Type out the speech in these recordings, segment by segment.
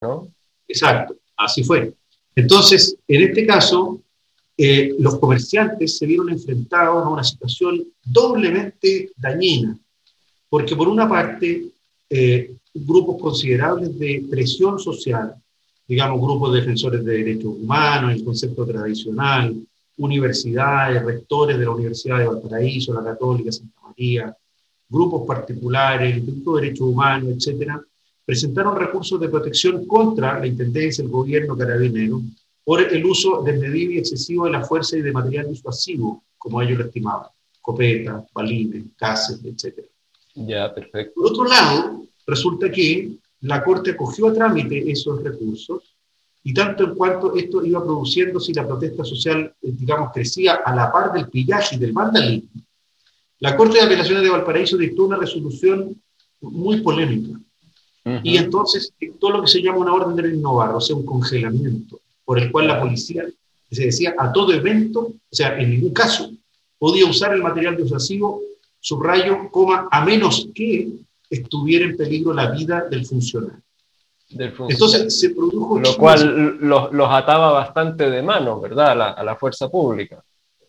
¿no? Exacto, así fue. Entonces, en este caso, los comerciantes se vieron enfrentados a una situación doblemente dañina, porque por una parte, grupos considerables de presión social, digamos grupos defensores de derechos humanos, el concepto tradicional, universidades, rectores de la Universidad de Valparaíso, la Católica, Santa María, grupos particulares, el Instituto de Derechos Humanos, etcétera, presentaron recursos de protección contra la Intendencia, el gobierno, Carabineros, por el uso desmedido y excesivo de la fuerza y de material disuasivo, como ellos lo estimaban, escopetas, balines, gases, etc. Ya, perfecto. Por otro lado, resulta que la Corte acogió a trámite esos recursos y tanto en cuanto esto iba produciéndose y la protesta social, digamos, crecía a la par del pillaje y del vandalismo, la Corte de Apelaciones de Valparaíso dictó una resolución muy polémica. Y entonces dictó lo que se llama una orden del innovar, o sea, un congelamiento, por el cual la policía, se decía, a todo evento, o sea, en ningún caso, podía usar el material disuasivo, subrayo, coma, a menos que estuviera en peligro la vida del funcionario. Entonces se produjo... Lo cual los ataba bastante de mano, ¿verdad?, a la fuerza pública.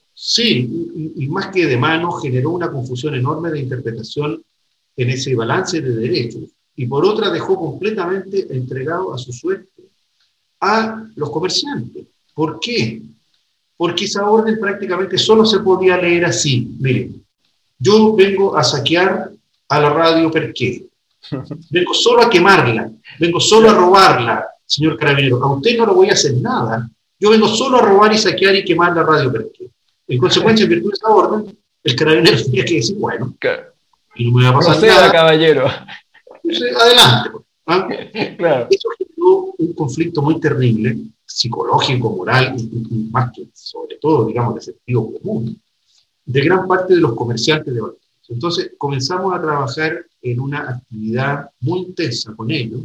Sí, y más que de mano, generó una confusión enorme de interpretación en ese balance de derechos. Y por otra dejó completamente entregado a su suerte a los comerciantes. ¿Por qué? Porque esa orden prácticamente solo se podía leer así. Miren, yo vengo a saquear a la radio Perqué. Vengo solo a quemarla, vengo solo a robarla, señor carabinero. A usted no le voy a hacer nada. Yo vengo solo a robar y saquear y quemar la radio Perqué. En consecuencia, en virtud de esa orden, el carabinero tenía que decir, bueno, y no me va a pasar nada. Caballero. Entonces, adelante. ¿Ah? Claro. Eso generó un conflicto muy terrible, psicológico, moral, y más que, sobre todo, digamos, de sentido común, de gran parte de los comerciantes de Valparaíso. Entonces, comenzamos a trabajar en una actividad muy intensa con ellos.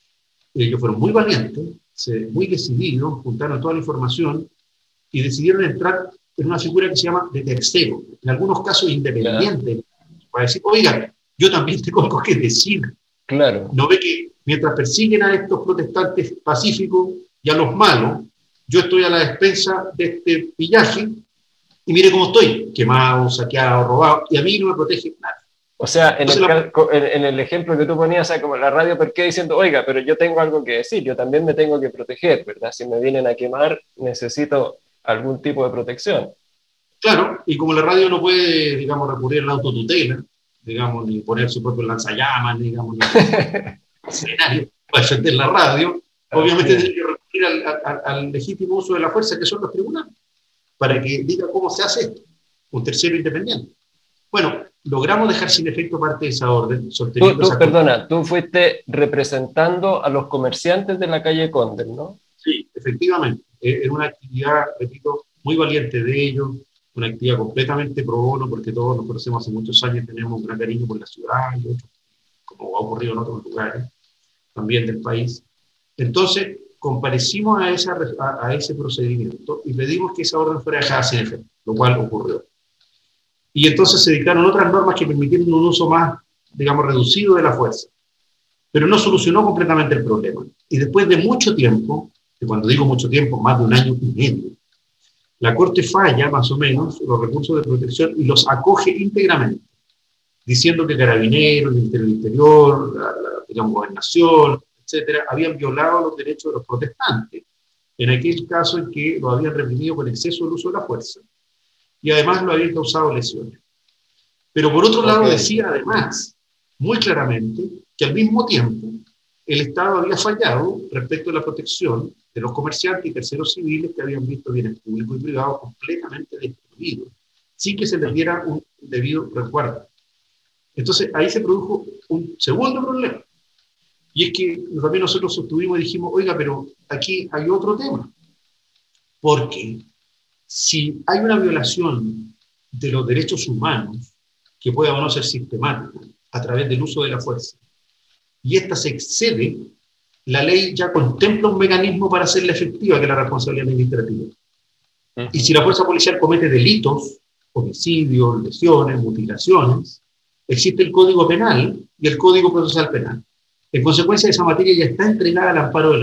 Ellos fueron muy valientes, muy decididos, juntaron toda la información y decidieron entrar en una figura que se llama de tercero, en algunos casos independiente, para decir, oiga, yo también tengo algo que decir. Claro. ¿No ve que mientras persiguen a estos protestantes pacíficos y a los malos, yo estoy a la despensa de este pillaje y mire cómo estoy, quemado, saqueado, robado, y a mí no me protege nadie? O sea, en el ejemplo que tú ponías, o sea, como la radio Perqué diciendo, oiga, pero yo tengo algo que decir, yo también me tengo que proteger, ¿verdad? Si me vienen a quemar, necesito algún tipo de protección. Claro, y como la radio no puede, digamos, recurrir a la autotutela, digamos, ni poner su propio lanzallamas, digamos, ni escenario para defender la radio, obviamente tiene que recurrir al legítimo uso de la fuerza, que son los tribunales, para que diga cómo se hace esto, un tercero independiente. Bueno, logramos dejar sin efecto parte de esa orden. Perdona, tú fuiste representando a los comerciantes de la calle Condel, ¿no? Sí, efectivamente. Era una actividad, repito, muy valiente de ellos, una actividad completamente pro bono, porque todos nos conocemos hace muchos años, tenemos un gran cariño por la ciudad, y otros, como ha ocurrido en otros lugares también del país. Entonces, comparecimos a ese procedimiento y pedimos que esa orden fuera dejada sin efecto, lo cual ocurrió. Y entonces se dictaron otras normas que permitieron un uso más, digamos, reducido de la fuerza. Pero no solucionó completamente el problema. Y después de mucho tiempo, y cuando digo mucho tiempo, más de un año y medio, la Corte falla, más o menos, los recursos de protección y los acoge íntegramente, diciendo que Carabineros, el Ministerio del Interior, la Gobernación, etcétera, habían violado los derechos de los protestantes, en aquel caso en que lo habían reprimido con exceso el uso de la fuerza, y además lo habían causado lesiones. Pero por otro lado decía además, muy claramente, que al mismo tiempo el Estado había fallado respecto a la protección de los comerciantes y terceros civiles que habían visto bienes públicos y privados completamente destruidos, sin que se les diera un debido resguardo. Entonces ahí se produjo un segundo problema, y es que también nosotros sostuvimos y dijimos, oiga, pero aquí hay otro tema, porque si hay una violación de los derechos humanos, que pueda o no ser sistemática, a través del uso de la fuerza, y esta se excede, la ley ya contempla un mecanismo para hacerla efectiva, que es la responsabilidad administrativa. Y si la fuerza policial comete delitos, homicidios, lesiones, mutilaciones, existe el Código Penal y el Código Procesal Penal. En consecuencia, esa materia ya está entregada al amparo de la